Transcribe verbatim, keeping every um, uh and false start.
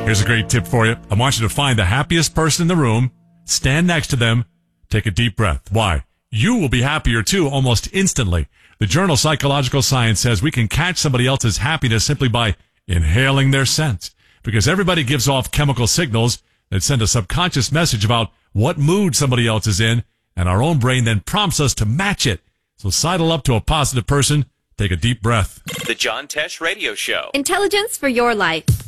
Here's a great tip for you. I want you to find the happiest person in the room, stand next to them, take a deep breath. Why? You will be happier too almost instantly. The journal Psychological Science says we can catch somebody else's happiness simply by inhaling their scent, because everybody gives off chemical signals that send a subconscious message about what mood somebody else is in, and our own brain then prompts us to match it. So sidle up to a positive person, take a deep breath. The John Tesh Radio Show. Intelligence for your life.